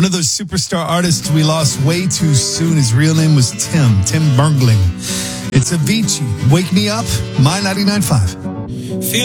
One of those superstar artists we lost way too soon. His real name was Tim Bergling. It's Avicii. Wake Me Up, My 99.5.